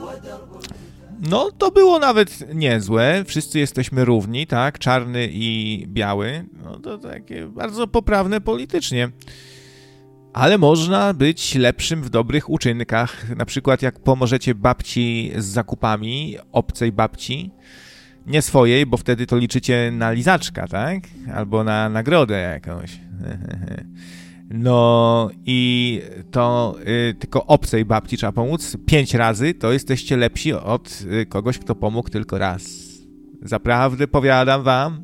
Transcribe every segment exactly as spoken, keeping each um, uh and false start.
No, to było nawet niezłe. Wszyscy jesteśmy równi, tak? Czarny i biały. No, to takie bardzo poprawne politycznie. Ale można być lepszym w dobrych uczynkach. Na przykład jak pomożecie babci z zakupami, obcej babci, nie swojej, bo wtedy to liczycie na lizaczka, tak? Albo na nagrodę jakąś. No i to y, tylko obcej babci trzeba pomóc pięć razy, to jesteście lepsi od y, kogoś, kto pomógł tylko raz. Zaprawdę powiadam wam.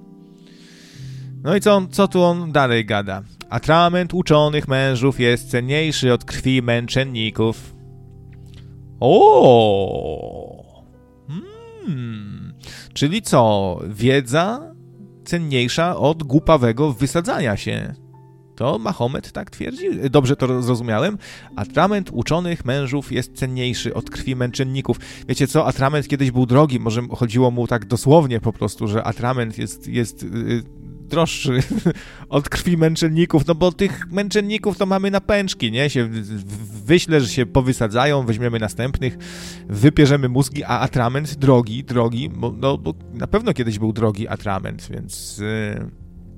No i co, co tu on dalej gada? Atrament uczonych mężów jest cenniejszy od krwi męczenników. O, hmm. Czyli co? Wiedza cenniejsza od głupawego wysadzania się. To Mahomet tak twierdzi? Dobrze to zrozumiałem? Atrament uczonych mężów jest cenniejszy od krwi męczenników. Wiecie co? Atrament kiedyś był drogi. Może chodziło mu tak dosłownie po prostu, że atrament jest, jest yy, droższy od krwi męczenników. No bo tych męczenników to mamy na pęczki, nie? Się wyślę, że się powysadzają, weźmiemy następnych, wypierzemy mózgi, a atrament drogi, drogi, bo, no, bo na pewno kiedyś był drogi atrament, więc... Yy,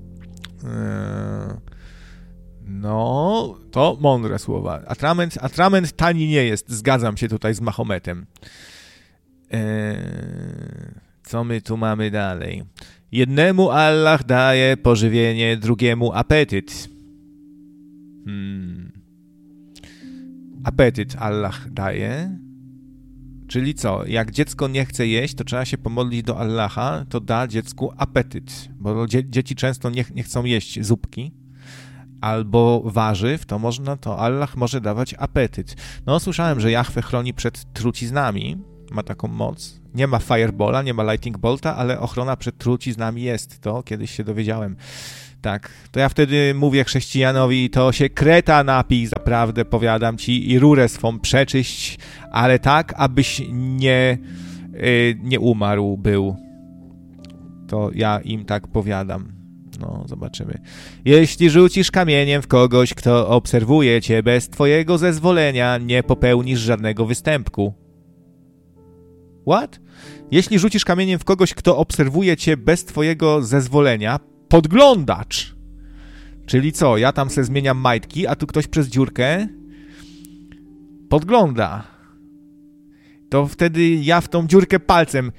yy. No, to mądre słowa. Atrament, atrament tani nie jest. Zgadzam się tutaj z Mahometem. Eee, co my tu mamy dalej? Jednemu Allah daje pożywienie, drugiemu apetyt. Hmm. Apetyt Allah daje. Czyli co? Jak dziecko nie chce jeść, to trzeba się pomodlić do Allaha, to da dziecku apetyt. Bo dzie- dzieci często nie, nie chcą jeść zupki albo warzyw, to można, to Allah może dawać apetyt. No, słyszałem, że Jahwe chroni przed truciznami, ma taką moc. Nie ma firebola, nie ma lightning bolta, ale ochrona przed truciznami jest. To kiedyś się dowiedziałem. Tak, to ja wtedy mówię chrześcijanowi, to się kreta napij, zaprawdę powiadam ci, i rurę swą przeczyść, ale tak, abyś nie, yy, nie umarł był. To ja im tak powiadam. No, zobaczymy. Jeśli rzucisz kamieniem w kogoś, kto obserwuje cię bez twojego zezwolenia, nie popełnisz żadnego występku. What? Jeśli rzucisz kamieniem w kogoś, kto obserwuje cię bez twojego zezwolenia, podglądacz. Czyli co? Ja tam se zmieniam majtki, a tu ktoś przez dziurkę podgląda. To wtedy ja w tą dziurkę palcem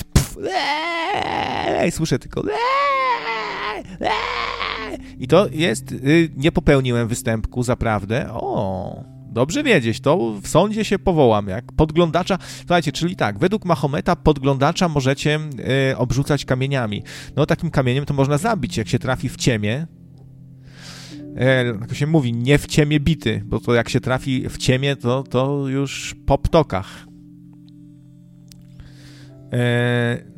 eee, słyszę tylko eee, i to jest, y, nie popełniłem występku, zaprawdę. O, dobrze wiedzieć, to w sądzie się powołam, jak podglądacza. Słuchajcie, czyli tak, według Mahometa podglądacza możecie y, obrzucać kamieniami. No, takim kamieniem to można zabić, jak się trafi w ciemię. E, jak się mówi, nie w ciemię bity, bo to jak się trafi w ciemię, to, to już po ptokach. E...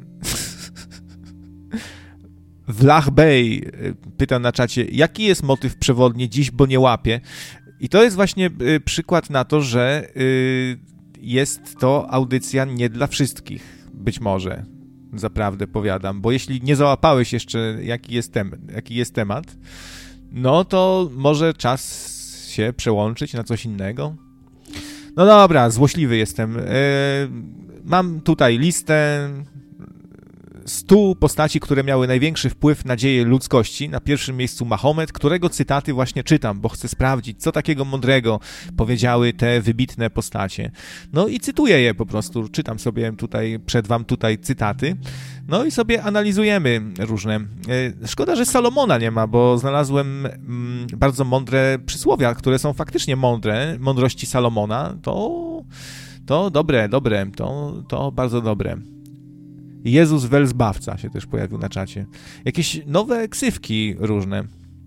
Vlah Bey pyta na czacie, jaki jest motyw przewodni dziś, bo nie łapie. I to jest właśnie y, przykład na to, że y, jest to audycja nie dla wszystkich. Być może, zaprawdę powiadam, bo jeśli nie załapałeś jeszcze, jaki jest, tem- jaki jest temat, no to może czas się przełączyć na coś innego. No dobra, złośliwy jestem. Y, mam tutaj listę stu postaci, które miały największy wpływ na dzieje ludzkości. Na pierwszym miejscu Mahomet, którego cytaty właśnie czytam, bo chcę sprawdzić, co takiego mądrego powiedziały te wybitne postacie. No i cytuję je po prostu, czytam sobie tutaj, przed wam tutaj cytaty, no i sobie analizujemy różne. Szkoda, że Salomona nie ma, bo znalazłem mm, bardzo mądre przysłowia, które są faktycznie mądre, mądrości Salomona, to, to dobre, dobre, to, to bardzo dobre. Jezus Welzbawca się też pojawił na czacie. Jakieś nowe ksywki różne.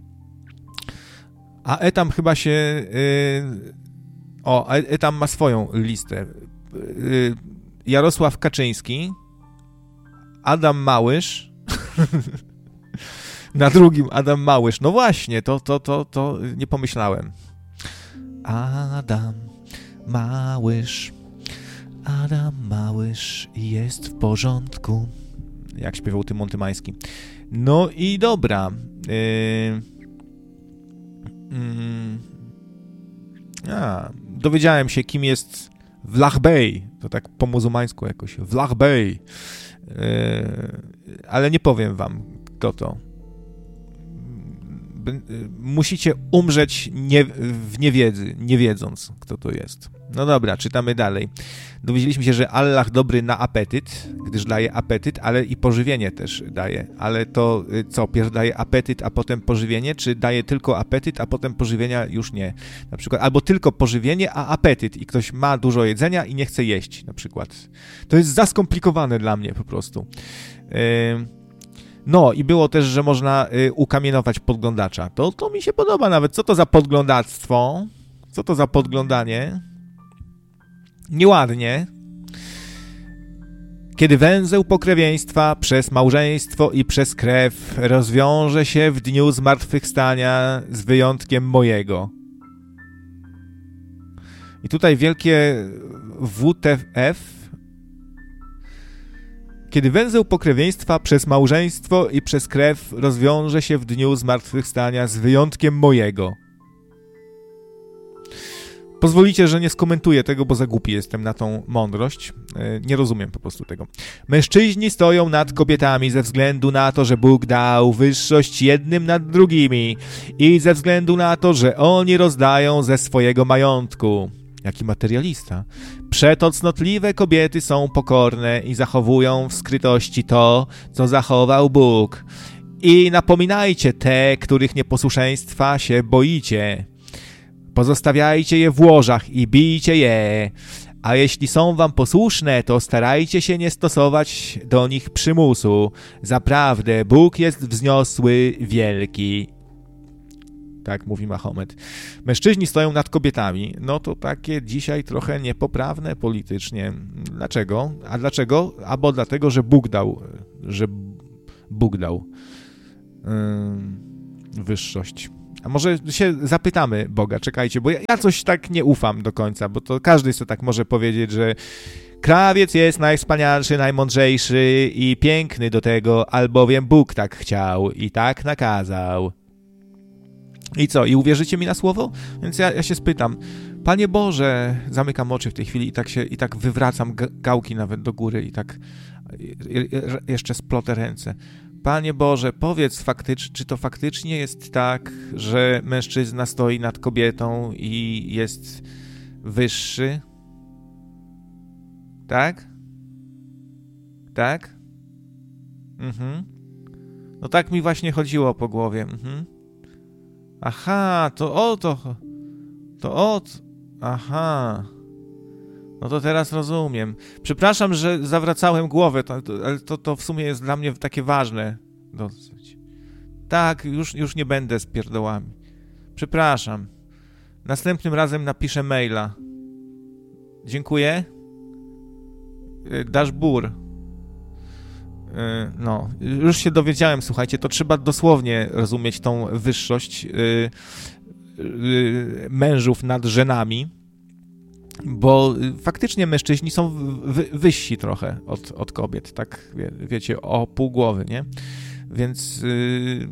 A Etam chyba się... Yy... O, Etam ma swoją listę. Yy... Jarosław Kaczyński, Adam Małysz, na drugim Adam Małysz. No właśnie, to, to, to, to nie pomyślałem. Adam Małysz. Adam Małysz jest w porządku. Jak śpiewał Tymon Tymański. No i dobra. Yy... Yy... A, dowiedziałem się, kim jest Vlahbej, to tak po muzułmańsku jakoś, Vlahbej, yy, ale nie powiem wam, kto to. Musicie umrzeć nie, w niewiedzy, nie wiedząc, kto to jest. No dobra, czytamy dalej. Dowiedzieliśmy się, że Allah dobry na apetyt, gdyż daje apetyt, ale i pożywienie też daje. Ale to co, pierw daje apetyt, a potem pożywienie, czy daje tylko apetyt, a potem pożywienia już nie? Na przykład, albo tylko pożywienie, a apetyt i ktoś ma dużo jedzenia i nie chce jeść, na przykład. To jest za skomplikowane dla mnie po prostu. Yy... No i było też, że można y, ukamienować podglądacza. To, to mi się podoba nawet. Co to za podglądactwo? Co to za podglądanie? Nieładnie. Kiedy węzeł pokrewieństwa przez małżeństwo i przez krew rozwiąże się w dniu zmartwychwstania z wyjątkiem mojego. I tutaj wielkie W T F. Kiedy węzeł pokrewieństwa przez małżeństwo i przez krew rozwiąże się w dniu zmartwychwstania z wyjątkiem mojego. Pozwolicie, że nie skomentuję tego, bo za głupi jestem na tą mądrość. Nie rozumiem po prostu tego. Mężczyźni stoją nad kobietami ze względu na to, że Bóg dał wyższość jednym nad drugimi i ze względu na to, że oni rozdają ze swojego majątku. Jaki materialista. Przeto cnotliwe kobiety są pokorne i zachowują w skrytości to, co zachował Bóg. I napominajcie te, których nieposłuszeństwa się boicie. Pozostawiajcie je w łożach i bijcie je. A jeśli są wam posłuszne, to starajcie się nie stosować do nich przymusu. Zaprawdę Bóg jest wzniosły, wielki. Tak mówi Mahomet. Mężczyźni stoją nad kobietami. No to takie dzisiaj trochę niepoprawne politycznie. Dlaczego? A dlaczego? Albo dlatego, że Bóg dał, że Bóg dał yy, wyższość. A może się zapytamy Boga, czekajcie, bo ja, ja coś tak nie ufam do końca, bo to każdy sobie tak może powiedzieć, że krawiec jest najwspanialszy, najmądrzejszy i piękny do tego, albowiem Bóg tak chciał i tak nakazał. I co? I uwierzycie mi na słowo? Więc ja, ja się spytam, Panie Boże, zamykam oczy w tej chwili i tak się i tak wywracam gałki nawet do góry i tak jeszcze splotę ręce. Panie Boże, powiedz faktycz, czy to faktycznie jest tak, że mężczyzna stoi nad kobietą i jest wyższy? Tak? Tak? Mhm. No tak mi właśnie chodziło po głowie. Mhm. Aha, to o to, to o to, aha, no to teraz rozumiem. Przepraszam, że zawracałem głowę, to, to, ale to, to w sumie jest dla mnie takie ważne dosyć. Tak, już, już nie będę z pierdołami. Przepraszam. Następnym razem napiszę maila. Dziękuję. Dasz bur. No, już się dowiedziałem, słuchajcie, to trzeba dosłownie rozumieć tą wyższość yy, yy, mężów nad żenami, bo faktycznie mężczyźni są wy, wyżsi trochę od, od kobiet, tak wie, wiecie, o pół głowy, nie? Więc yy,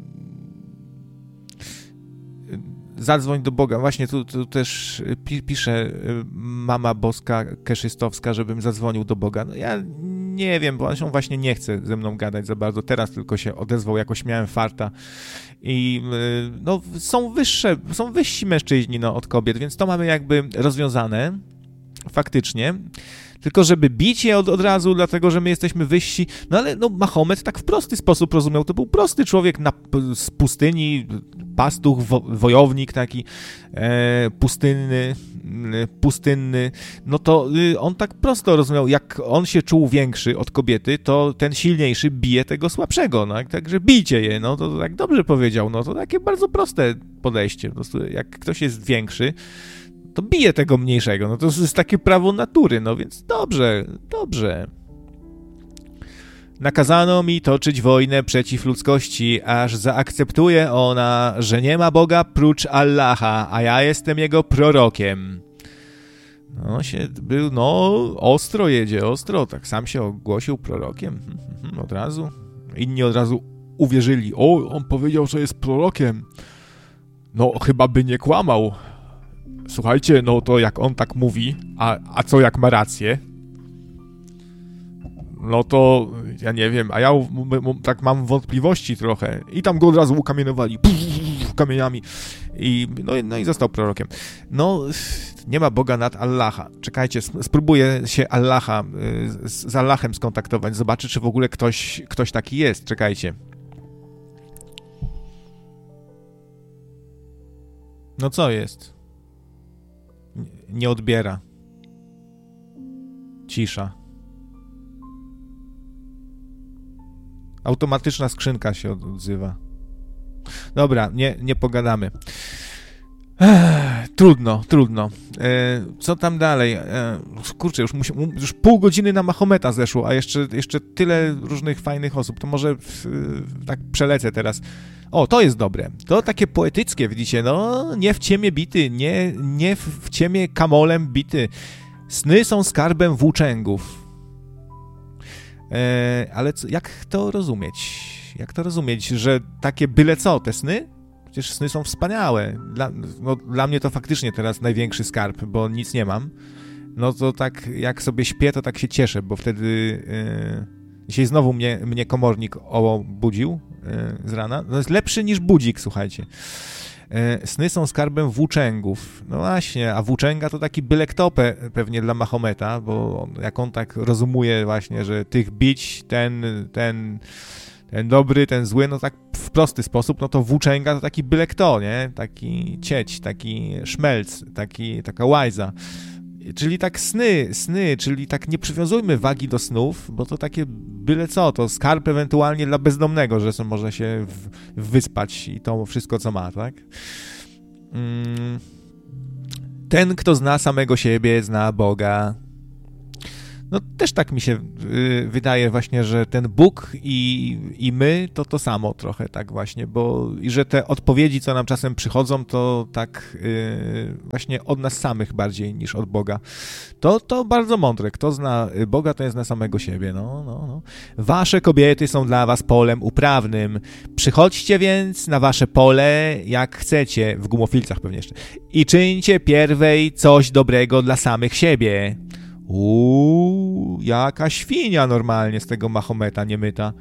zadzwoń do Boga. Właśnie tu, tu też pi, pisze mama boska Keszystowska, żebym zadzwonił do Boga. No ja nie wiem, bo on się właśnie nie chce ze mną gadać za bardzo. Teraz tylko się odezwał, jakoś miałem farta. I no, są wyższe, są wyżsi mężczyźni no, od kobiet, więc to mamy jakby rozwiązane faktycznie. Tylko żeby bić je od, od razu, dlatego że my jesteśmy wyżsi. No ale no, Mahomet tak w prosty sposób rozumiał. To był prosty człowiek na, z pustyni, pastuch, wo, wojownik taki e, pustynny, pustynny. No to y, on tak prosto rozumiał, jak on się czuł większy od kobiety, to ten silniejszy bije tego słabszego. No, także bijcie je. No to tak dobrze powiedział. No to takie bardzo proste podejście. Po prostu jak ktoś jest większy, to bije tego mniejszego, no to jest takie prawo natury, no więc dobrze, dobrze. Nakazano mi toczyć wojnę przeciw ludzkości, aż zaakceptuje ona, że nie ma Boga prócz Allaha, a ja jestem jego prorokiem. No się był, no ostro jedzie, ostro, tak sam się ogłosił prorokiem, od razu. Inni od razu uwierzyli, o, on powiedział, że jest prorokiem. No chyba by nie kłamał. słuchajcie, no to jak on tak mówi, a, a co jak ma rację? No to, ja nie wiem, a ja m- m- tak mam wątpliwości trochę. I tam go od razu ukamienowali pff, kamieniami. I, no, no i został prorokiem. No, nie ma Boga nad Allaha. Czekajcie, spróbuję się Allaha, z, z Allahem skontaktować, zobaczyć, czy w ogóle ktoś, ktoś taki jest. Czekajcie. No co jest? Nie odbiera. Cisza. Automatyczna skrzynka się odzywa. Dobra, nie, nie pogadamy. Ech, trudno, trudno. E, co tam dalej? E, kurczę, już, musi, już pół godziny na Mahometa zeszło, a jeszcze, jeszcze tyle różnych fajnych osób. To może w, w, tak przelecę teraz. O, to jest dobre. To takie poetyckie, widzicie? No, nie w ciemię bity, nie, nie w, w ciemię kamolem bity. Sny są skarbem włóczęgów. E, ale co, jak to rozumieć? Jak to rozumieć, że takie byle co, te sny? Przecież sny są wspaniałe. Dla, no, dla mnie to faktycznie teraz największy skarb, bo nic nie mam. No to tak, jak sobie śpię, to tak się cieszę, bo wtedy... Yy, dzisiaj znowu mnie, mnie komornik obudził yy, z rana. No jest lepszy niż budzik, słuchajcie. Yy, sny są skarbem włóczęgów. No właśnie, a włóczęga to taki byle kto pe, pewnie dla Mahometa, bo on, jak on tak rozumuje właśnie, że tych bić, ten, ten... ten dobry, ten zły, no tak w prosty sposób, no to włóczęga to taki byle kto, nie? Taki cieć, taki szmelc, taki, taka łajza. Czyli tak sny, sny, czyli tak nie przywiązujmy wagi do snów, bo to takie byle co, to skarb ewentualnie dla bezdomnego, że sobie może się w, wyspać i to wszystko, co ma, tak? Mm. Ten, kto zna samego siebie, zna Boga. No też tak mi się y, wydaje właśnie, że ten Bóg i, i my to to samo trochę tak właśnie, bo i że te odpowiedzi, co nam czasem przychodzą, to tak y, właśnie od nas samych bardziej niż od Boga. To, to bardzo mądre. Kto zna Boga, to jest na samego siebie. No, no, no. Wasze kobiety są dla was polem uprawnym. Przychodźcie więc na wasze pole, jak chcecie, w gumofilcach pewnie jeszcze, i czyńcie pierwej coś dobrego dla samych siebie. Uuu, jaka świnia normalnie z tego Mahometa niemyta.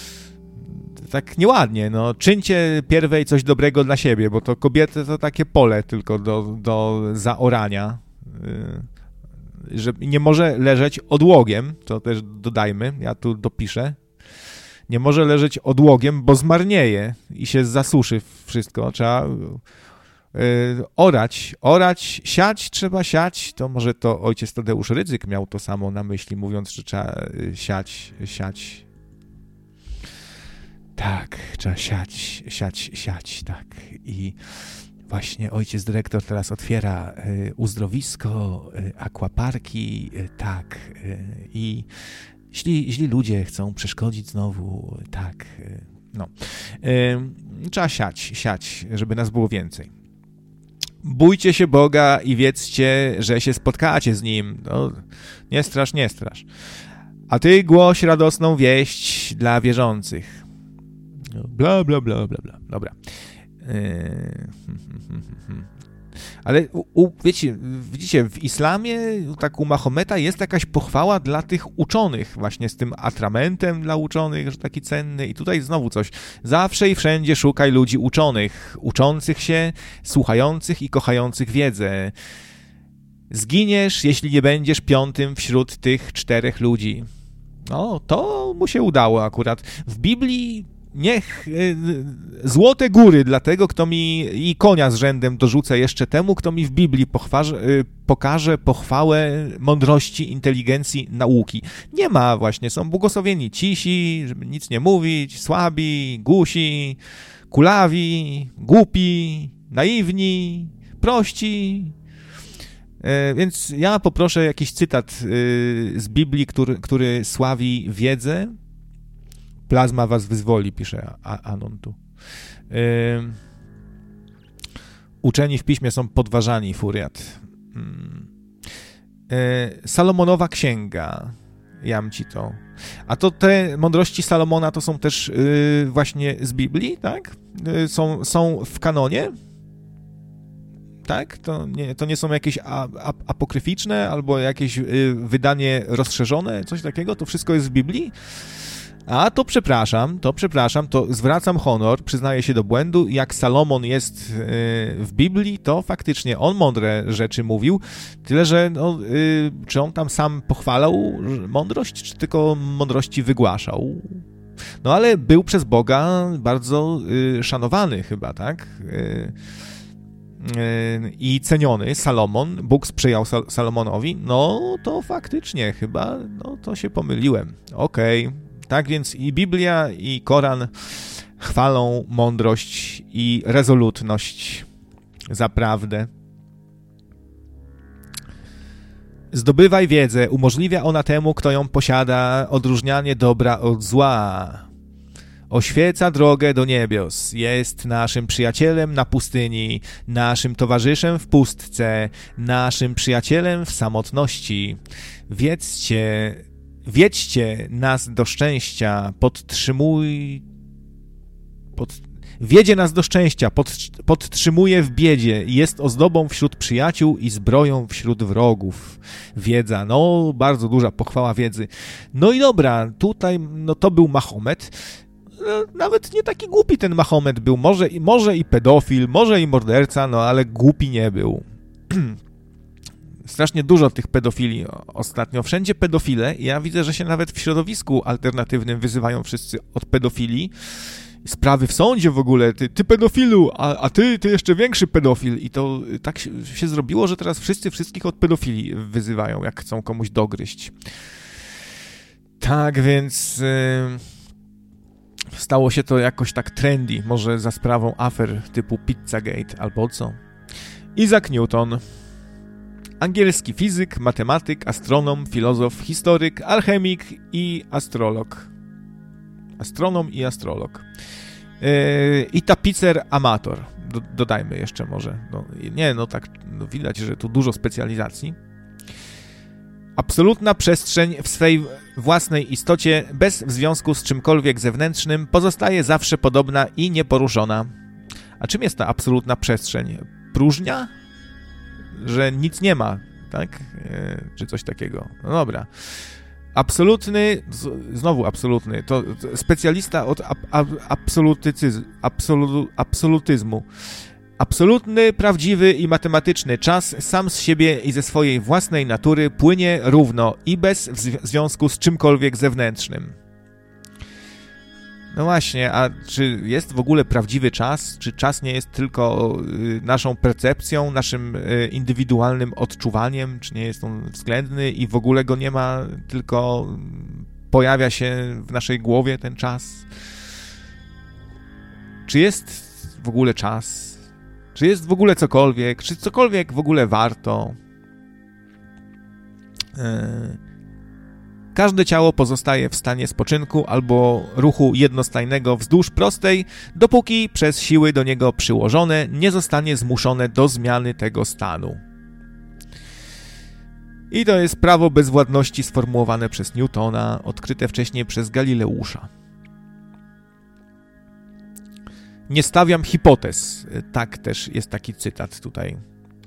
Tak nieładnie, no. Czyńcie pierwej coś dobrego dla siebie, bo to kobiety to takie pole tylko do, do zaorania. Yy, że nie może leżeć odłogiem, to też dodajmy, ja tu dopiszę. Nie może leżeć odłogiem, bo zmarnieje i się zasuszy wszystko. Trzeba... Yy, orać, orać, siać, trzeba siać, to może to ojciec Tadeusz Rydzyk miał to samo na myśli, mówiąc, że trzeba siać, siać. Tak, trzeba siać, siać, siać, tak. I właśnie ojciec dyrektor teraz otwiera y, uzdrowisko, y, aquaparki, y, tak. Y, I źli, źli ludzie chcą przeszkodzić znowu, tak. Y, no. Y, trzeba siać, siać, żeby nas było więcej. Bójcie się Boga i wiedzcie, że się spotkacie z Nim. No, nie strasz, nie strasz. A ty głoś radosną wieść dla wierzących. Bla, bla, bla, bla, bla. Dobra. Yy... Ale u, u, wiecie, widzicie, w islamie, tak u Mahometa jest jakaś pochwała dla tych uczonych, właśnie z tym atramentem dla uczonych, że taki cenny. I tutaj znowu coś. Zawsze i wszędzie szukaj ludzi uczonych, uczących się, słuchających i kochających wiedzę. Zginiesz, jeśli nie będziesz piątym wśród tych czterech ludzi. No, to mu się udało akurat. W Biblii niech y, złote góry dla tego, kto mi i konia z rzędem dorzucę jeszcze temu, kto mi w Biblii pochwarze, y, pokaże pochwałę mądrości, inteligencji, nauki. Nie ma właśnie, są błogosławieni cisi, żeby nic nie mówić, słabi, głusi, kulawi, głupi, naiwni, prości. Y, więc ja poproszę jakiś cytat y, z Biblii, który, który sławi wiedzę. Plazma was wyzwoli, pisze Anon tu. Yy, uczeni w piśmie są podważani, furiat. Yy, Salomonowa księga. Jam ci to. A to te mądrości Salomona to są też yy, właśnie z Biblii, tak? Yy, są, są w kanonie? tak? To nie, to nie są jakieś a, a, apokryficzne albo jakieś y, wydanie rozszerzone, coś takiego? To wszystko jest w Biblii? A to przepraszam, to przepraszam, to zwracam honor, przyznaję się do błędu. Jak Salomon jest y, w Biblii, to faktycznie on mądre rzeczy mówił, tyle że no, y, czy on tam sam pochwalał mądrość, czy tylko mądrości wygłaszał? No ale był przez Boga bardzo y, szanowany chyba, tak? Y, i ceniony Salomon, Bóg sprzyjał Sal- Salomonowi, no to faktycznie chyba, no to się pomyliłem. Okej, okay. Tak więc i Biblia, i Koran chwalą mądrość i rezolutność za prawdę. Zdobywaj wiedzę, umożliwia ona temu, kto ją posiada, odróżnianie dobra od zła. Oświeca drogę do niebios, jest naszym przyjacielem na pustyni, naszym towarzyszem w pustce, naszym przyjacielem w samotności. Wiedzcie, wiedźcie nas do szczęścia, podtrzymuj... Pod... Wiedzie nas do szczęścia, pod... podtrzymuje w biedzie, jest ozdobą wśród przyjaciół i zbroją wśród wrogów. Wiedza, no bardzo duża pochwała wiedzy. No i dobra, tutaj no to był Mahomet. Nawet nie taki głupi ten Mahomet był, może, może i pedofil, może i morderca, no ale głupi nie był. Strasznie dużo tych pedofili ostatnio, wszędzie pedofile. Ja widzę, że się nawet w środowisku alternatywnym wyzywają wszyscy od pedofili. Sprawy w sądzie w ogóle, ty, ty pedofilu, a, a ty, ty jeszcze większy pedofil. I to tak się, się zrobiło, że teraz wszyscy wszystkich od pedofili wyzywają, jak chcą komuś dogryźć. Tak więc... Yy... Stało się to jakoś tak trendy, może za sprawą afer typu Pizzagate albo co. Isaac Newton. Angielski fizyk, matematyk, astronom, filozof, historyk, alchemik i astrolog. Astronom i astrolog. Yy, I tapicer amator. Do, dodajmy jeszcze może. No, nie, no tak no widać, że tu dużo specjalizacji. Absolutna przestrzeń w swej własnej istocie, bez związku z czymkolwiek zewnętrznym, pozostaje zawsze podobna i nieporuszona. A czym jest ta absolutna przestrzeń? Próżnia? Że nic nie ma, tak? E, czy coś takiego. No dobra. Absolutny, z, znowu absolutny, to, to specjalista od ab, ab, absolutycyzm, absolu, absolutyzmu. Absolutny, prawdziwy i matematyczny czas sam z siebie i ze swojej własnej natury płynie równo i bez w związku z czymkolwiek zewnętrznym. No właśnie, a czy jest w ogóle prawdziwy czas? Czy czas nie jest tylko naszą percepcją, naszym indywidualnym odczuwaniem? Czy nie jest on względny i w ogóle go nie ma, tylko pojawia się w naszej głowie ten czas? Czy jest w ogóle czas? Czy jest w ogóle cokolwiek? Czy cokolwiek w ogóle warto? Yy. Każde ciało pozostaje w stanie spoczynku albo ruchu jednostajnego wzdłuż prostej, dopóki przez siły do niego przyłożone nie zostanie zmuszone do zmiany tego stanu. I to jest prawo bezwładności sformułowane przez Newtona, odkryte wcześniej przez Galileusza. Nie stawiam hipotez. Tak też jest taki cytat tutaj.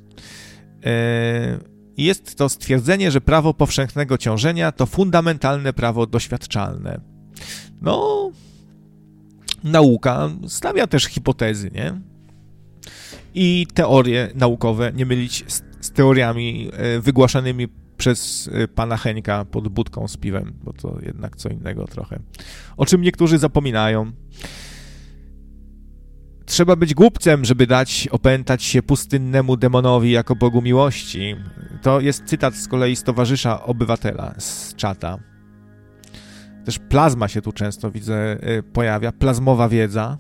Jest to stwierdzenie, że prawo powszechnego ciążenia to fundamentalne prawo doświadczalne. No, nauka stawia też hipotezy, nie? I teorie naukowe nie mylić z, z teoriami wygłaszanymi przez pana Henka pod budką z piwem, bo to jednak co innego trochę. O czym niektórzy zapominają. Trzeba być głupcem, żeby dać opętać się pustynnemu demonowi jako Bogu miłości. To jest cytat z kolei z towarzysza obywatela, z czata. Też plazma się tu często, widzę, pojawia. Plazmowa wiedza.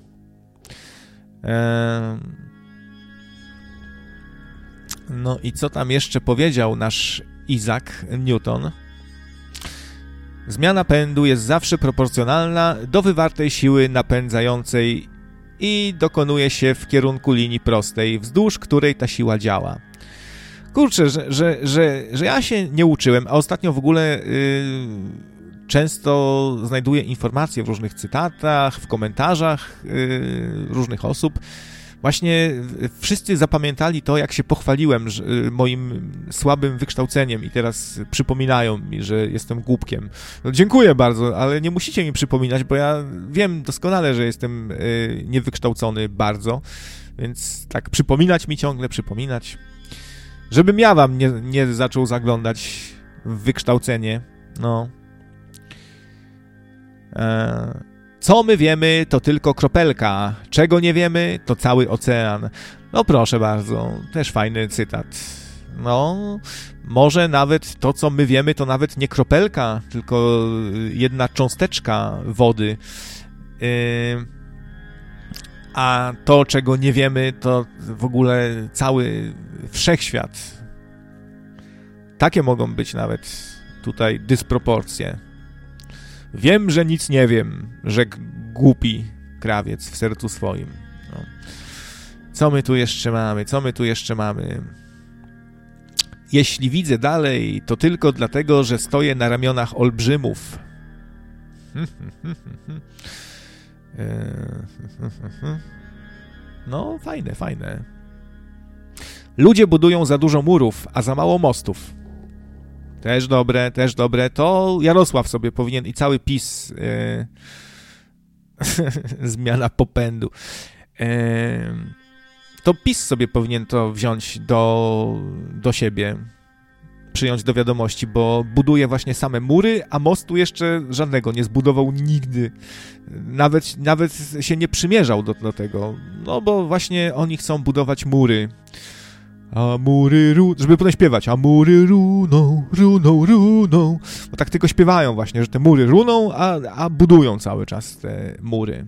No i co tam jeszcze powiedział nasz Isaac Newton? Zmiana pędu jest zawsze proporcjonalna do wywartej siły napędzającej i dokonuje się w kierunku linii prostej, wzdłuż której ta siła działa. Kurczę, że, że, że, że ja się nie uczyłem, a ostatnio w ogóle yy, często znajduję informacje w różnych cytatach, w komentarzach yy, różnych osób, Właśnie wszyscy zapamiętali to, jak się pochwaliłem że, moim słabym wykształceniem i teraz przypominają mi, że jestem głupkiem. No, dziękuję bardzo, ale nie musicie mi przypominać, bo ja wiem doskonale, że jestem y, niewykształcony bardzo, więc tak przypominać mi ciągle, przypominać, żebym ja wam nie, nie zaczął zaglądać w wykształcenie. No. Eee. Co my wiemy, to tylko kropelka. Czego nie wiemy, to cały ocean. No proszę bardzo, też fajny cytat. No, może nawet to, co my wiemy, to nawet nie kropelka, tylko jedna cząsteczka wody. Yy, a to, czego nie wiemy, to w ogóle cały wszechświat. Takie mogą być nawet tutaj dysproporcje. Wiem, że nic nie wiem, rzekł głupi krawiec w sercu swoim. No. Co my tu jeszcze mamy? Co my tu jeszcze mamy? Jeśli widzę dalej, to tylko dlatego, że stoję na ramionach olbrzymów. No, fajne, fajne. Ludzie budują za dużo murów, a za mało mostów. Też dobre, też dobre. To Jarosław sobie powinien i cały PiS yy, zmiana popędu. Yy, to PiS sobie powinien to wziąć do, do siebie, przyjąć do wiadomości, bo buduje właśnie same mury, a mostu jeszcze żadnego nie zbudował nigdy. Nawet, nawet się nie przymierzał do, do tego. No bo właśnie oni chcą budować mury. A mury runą, żeby potem śpiewać, a mury runą, runą, runą. Bo tak tylko śpiewają właśnie, że te mury runą, a, a budują cały czas te mury.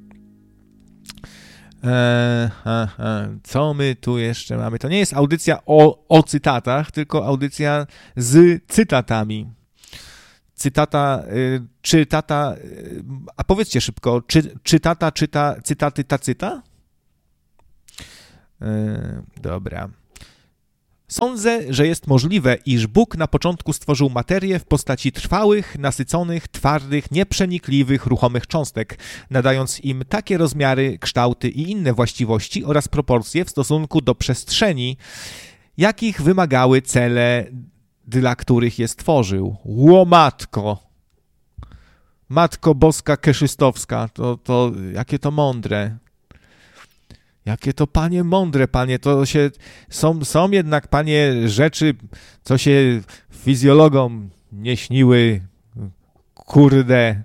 E, e, e. Co my tu jeszcze mamy? To nie jest audycja o, o cytatach, tylko audycja z cytatami. Cytata, y, czy tata, y, a powiedzcie szybko, czy, czy tata czyta cytaty tacyta? Y, dobra. Sądzę, że jest możliwe, iż Bóg na początku stworzył materię w postaci trwałych, nasyconych, twardych, nieprzenikliwych, ruchomych cząstek, nadając im takie rozmiary, kształty i inne właściwości oraz proporcje w stosunku do przestrzeni, jakich wymagały cele, dla których je stworzył. Łomatko! Matko Boska Keszystowska, to, to jakie to mądre. Jakie to, panie, mądre, panie, to się, są, są jednak, panie, rzeczy, co się fizjologom nie śniły, kurde.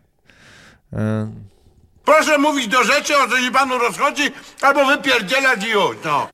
Proszę mówić do rzeczy, o co się panu rozchodzi, albo wypierdzielać i już, no.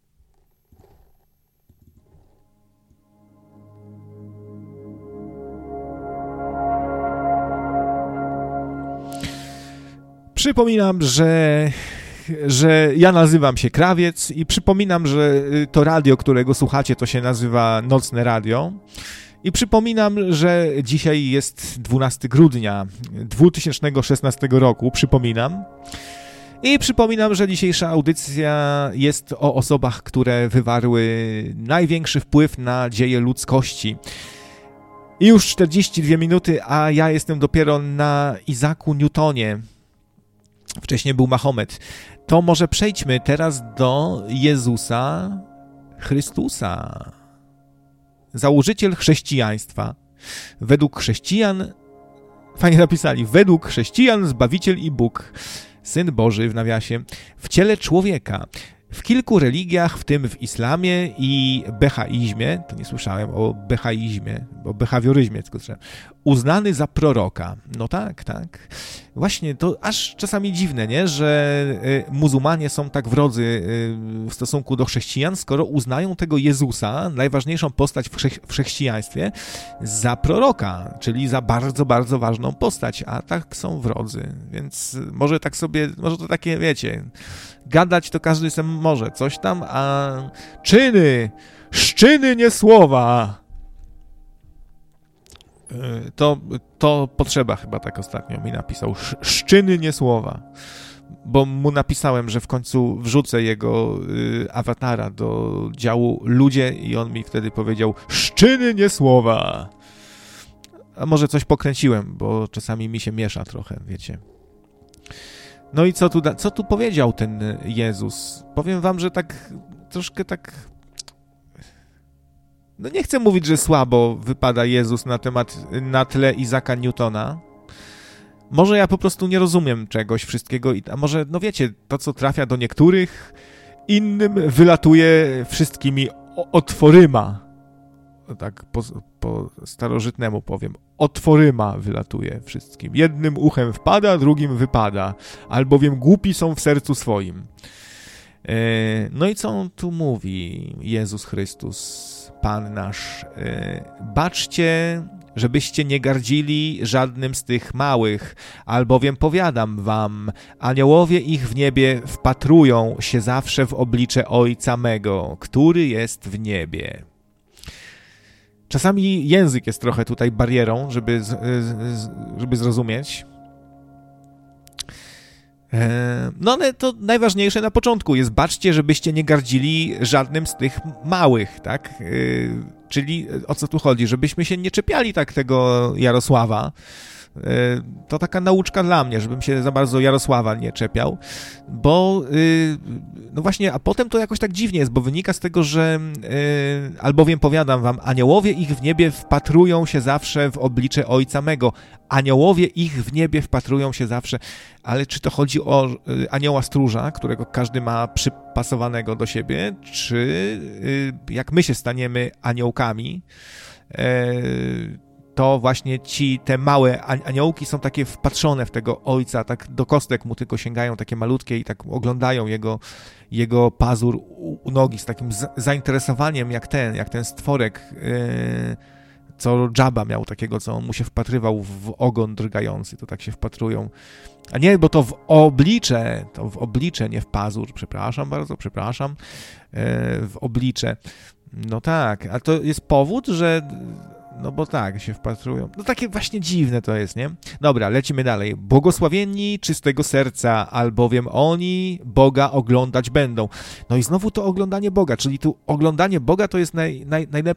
Przypominam, że... że ja nazywam się Krawiec i przypominam, że to radio, którego słuchacie, to się nazywa Nocne Radio. I przypominam, że dzisiaj jest dwunastego grudnia dwa tysiące szesnastego roku, przypominam. I przypominam, że dzisiejsza audycja jest o osobach, które wywarły największy wpływ na dzieje ludzkości. I już czterdzieści dwie minuty, a ja jestem dopiero na Isaacu Newtonie. Wcześniej był Mahomet. To może przejdźmy teraz do Jezusa Chrystusa. Założyciel chrześcijaństwa. Według chrześcijan, fajnie napisali, według chrześcijan Zbawiciel i Bóg, Syn Boży w nawiasie, w ciele człowieka. W kilku religiach, w tym w islamie i behaizmie, to nie słyszałem o behaizmie, o behawioryzmie, tylko trzeba, uznany za proroka. No tak, tak. Właśnie to aż czasami dziwne, nie, że y, muzułmanie są tak wrodzy y, w stosunku do chrześcijan, skoro uznają tego Jezusa, najważniejszą postać w, chrze- w chrześcijaństwie, za proroka, czyli za bardzo, bardzo ważną postać, a tak są wrodzy. Więc może tak sobie, może to takie, wiecie, gadać to każdy sam może coś tam, a czyny, szczyny, nie słowa. To, to potrzeba chyba tak ostatnio mi napisał. Szczyny, nie słowa. Bo mu napisałem, że w końcu wrzucę jego y, awatara do działu ludzie i on mi wtedy powiedział szczyny, nie słowa. A może coś pokręciłem, bo czasami mi się miesza trochę, wiecie. No i co tu, da- co tu powiedział ten Jezus? Powiem wam, że tak troszkę tak... No nie chcę mówić, że słabo wypada Jezus na temat, na tle Isaaca Newtona. Może ja po prostu nie rozumiem czegoś, wszystkiego, a może, no wiecie, to co trafia do niektórych, innym wylatuje wszystkimi otworyma. Tak po, po starożytnemu powiem. Otworyma wylatuje wszystkim. Jednym uchem wpada, drugim wypada. Albowiem głupi są w sercu swoim. No i co on tu mówi? Jezus Chrystus, Pan nasz. Baczcie, żebyście nie gardzili żadnym z tych małych, albowiem powiadam wam, aniołowie ich w niebie wpatrują się zawsze w oblicze Ojca mego, który jest w niebie. Czasami język jest trochę tutaj barierą, żeby, żeby zrozumieć. No ale to najważniejsze na początku jest, baczcie, żebyście nie gardzili żadnym z tych małych, tak? Czyli o co tu chodzi? Żebyśmy się nie czepiali tak tego Jarosława. To taka nauczka dla mnie, żebym się za bardzo Jarosława nie czepiał, bo no właśnie, a potem to jakoś tak dziwnie jest, bo wynika z tego, że albowiem powiadam wam, aniołowie ich w niebie wpatrują się zawsze w oblicze Ojca mego. Aniołowie ich w niebie wpatrują się zawsze, ale czy to chodzi o anioła stróża, którego każdy ma przypasowanego do siebie, czy jak my się staniemy aniołkami, to właśnie ci, te małe aniołki są takie wpatrzone w tego Ojca, tak do kostek mu tylko sięgają, takie malutkie i tak oglądają jego, jego pazur u, u nogi z takim z, zainteresowaniem jak ten, jak ten stworek, yy, co Dżaba miał takiego, co on mu się wpatrywał w ogon drgający, to tak się wpatrują. A nie, bo to w oblicze, to w oblicze, nie w pazur, przepraszam bardzo, przepraszam, yy, w oblicze. No tak, a to jest powód, że no bo tak, się wpatrują. No takie właśnie dziwne to jest, nie? Dobra, lecimy dalej. Błogosławieni czystego serca, albowiem oni Boga oglądać będą. No i znowu to oglądanie Boga, czyli tu oglądanie Boga to jest naj, naj, najlep,